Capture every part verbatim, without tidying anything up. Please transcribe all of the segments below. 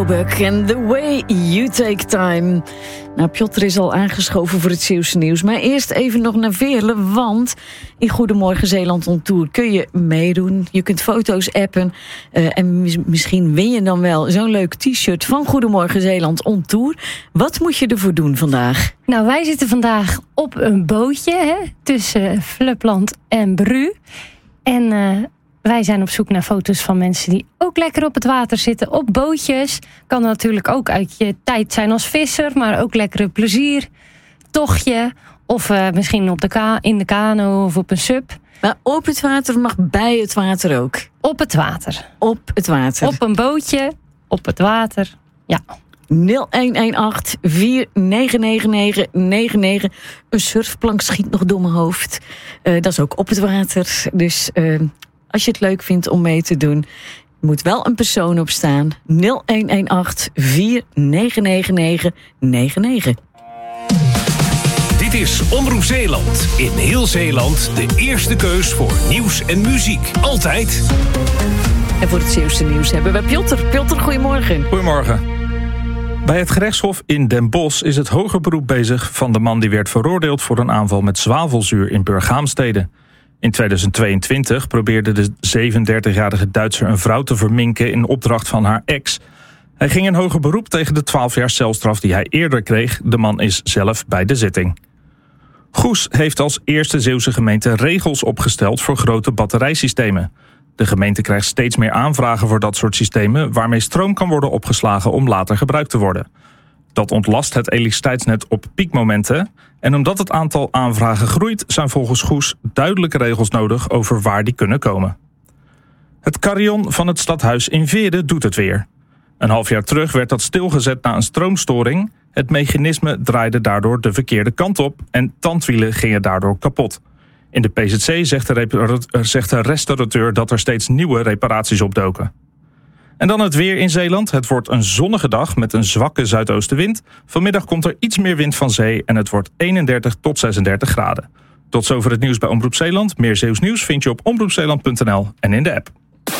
And the way you take time. Nou, Piotr is al aangeschoven voor het Zeeuwse nieuws. Maar eerst even nog naar Veerle, want in Goedemorgen Zeeland on Tour kun je meedoen. Je kunt foto's appen uh, en mis- misschien win je dan wel zo'n leuk t-shirt van Goedemorgen Zeeland on Tour. Wat moet je ervoor doen vandaag? Nou, wij zitten vandaag op een bootje hè, tussen Flupland en Bru. En uh, wij zijn op zoek naar foto's van mensen die ook lekker op het water zitten, op bootjes. Kan natuurlijk ook uit je tijd zijn als visser, maar ook lekkere plezier, tochtje. Of uh, misschien op de ka- in de kano of op een sub. Maar op het water mag bij het water ook? Op het water. Op het water. Op een bootje, op het water, ja. nul een een acht vier negen negen negen negen negen. Een surfplank schiet nog door mijn hoofd. Uh, dat is ook op het water. Dus uh, als je het leuk vindt om mee te doen, moet wel een persoon op staan. nul een een acht vier negen negen negen negen negen. Dit is Omroep Zeeland. In heel Zeeland de eerste keus voor nieuws en muziek. Altijd. En voor het Zeeuwse nieuws hebben we Piotr. Piotr, goedemorgen. Goedemorgen. Bij het gerechtshof in Den Bosch is het hoger beroep bezig van de man die werd veroordeeld voor een aanval met zwavelzuur in Burghaamstede. In tweeduizend tweeëntwintig probeerde de zevenendertigjarige Duitser een vrouw te verminken in opdracht van haar ex. Hij ging in hoger beroep tegen de twaalf jaar celstraf die hij eerder kreeg. De man is zelf bij de zitting. Goes heeft als eerste Zeeuwse gemeente regels opgesteld voor grote batterijsystemen. De gemeente krijgt steeds meer aanvragen voor dat soort systemen waarmee stroom kan worden opgeslagen om later gebruikt te worden. Dat ontlast het elektriciteitsnet op piekmomenten. En omdat het aantal aanvragen groeit, zijn volgens Goes duidelijke regels nodig over waar die kunnen komen. Het carillon van het stadhuis in Veere doet het weer. Een half jaar terug werd dat stilgezet na een stroomstoring. Het mechanisme draaide daardoor de verkeerde kant op en tandwielen gingen daardoor kapot. In de P Z C zegt de, rep- zegt de restaurateur dat er steeds nieuwe reparaties opdoken. En dan het weer in Zeeland. Het wordt een zonnige dag met een zwakke zuidoostenwind. Vanmiddag komt er iets meer wind van zee en het wordt eenendertig tot zesendertig graden. Tot zover het nieuws bij Omroep Zeeland. Meer Zeeuws nieuws vind je op omroep zeeland punt n l en in de app.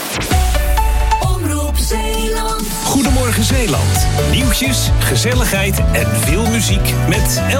Omroep Zeeland. Goedemorgen Zeeland. Nieuwtjes, gezelligheid en veel muziek met